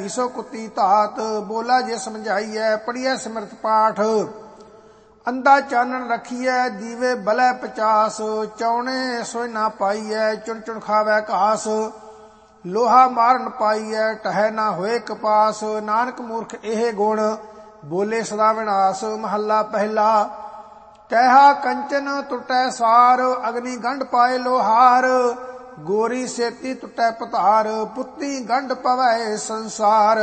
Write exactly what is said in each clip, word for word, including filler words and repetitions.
मीसो कुत्ती धात। बोला जे समझाइए पढ़िए सिमरत पाठ। अंधा चानन रखिए दीवे बलै पचास। चौने सोई ना पाइए चुन चुन खावै घास। लोहा मारन पाइए टहै ना होए कपास। नानक मूर्ख एह गुण बोले सदा विनाश। महला पहला। कैहा कंचन टुटै सार। अग्नि गंढ पाए लोहार। गोरी सेती टुटै पतार। पुत्ती गंढ पवै संसार।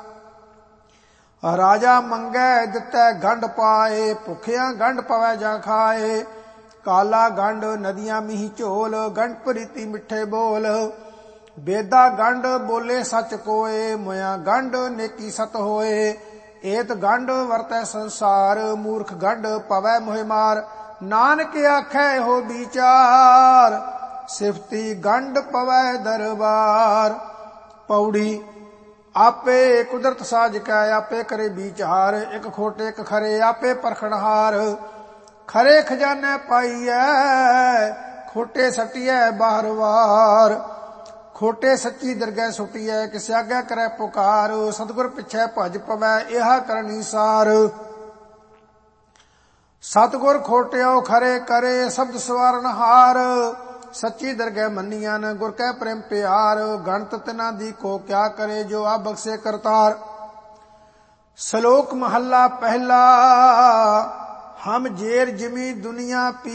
राजा मंगै दितै गंढ पाए। भुखिया गंढ पवै जां खाए। काला गंढ नदियां मीह झोल। गंढ प्रीति मिठे बोल। बेदा गंढ बोले सच कोय। मोया गंढ नेकी सत होए। एत गंढ वरतै संसार। मूर्ख गंढ पवै मोहि मार। नानक आखै हो विचार। सिफती गंढ पवै दरबार। पौड़ी। आपे कुदरत साज कै आपे करे विचार। एक खोटे एक खरे आपे परखणहार। खरे खजाने पाइए खोटे सटिए बार वार। खोटे सच्ची दरगह सुटिए किस आगे करे पुकार। सतगुर पिछे भज पवै यह करनी सार। सतगुर खोटियो खरे करे शब्द सवारन हार। सच्ची दरगह मनियन गुर कै प्रेम प्यार। गणत तिना दी को क्या करे जो आ बख्शे करतार। श्लोक महला पहला। हम जेर जिमी दुनिया पी